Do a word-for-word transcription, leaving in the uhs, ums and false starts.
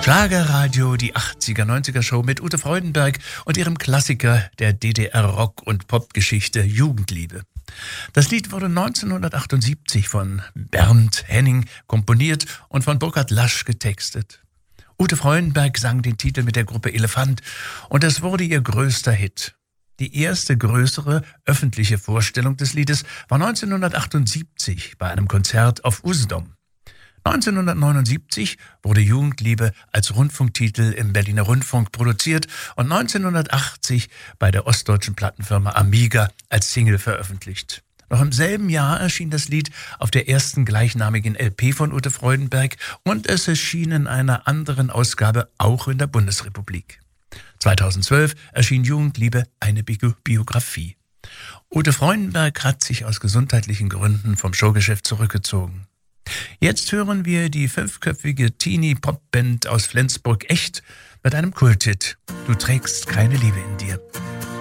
Schlagerradio, die achtziger, neunziger Show mit Ute Freudenberg und ihrem Klassiker der D D R-Rock- und Popgeschichte Jugendliebe. Das Lied wurde neunzehnhundertachtundsiebzig von Bernd Henning komponiert und von Burkhard Lasch getextet. Ute Freudenberg sang den Titel mit der Gruppe Elefant und es wurde ihr größter Hit. Die erste größere öffentliche Vorstellung des Liedes war neunzehnhundertachtundsiebzig bei einem Konzert auf Usedom. neunzehnhundertneunundsiebzig wurde Jugendliebe als Rundfunktitel im Berliner Rundfunk produziert und neunzehnhundertachtzig bei der ostdeutschen Plattenfirma Amiga als Single veröffentlicht. Noch im selben Jahr erschien das Lied auf der ersten gleichnamigen L P von Ute Freudenberg und es erschien in einer anderen Ausgabe auch in der Bundesrepublik. zweitausendzwölf erschien Jugendliebe, eine Bi- Biografie. Ute Freudenberg hat sich aus gesundheitlichen Gründen vom Showgeschäft zurückgezogen. Jetzt hören wir die fünfköpfige Teenie-Pop-Band aus Flensburg echt mit einem Kulthit. Du trägst keine Liebe in dir.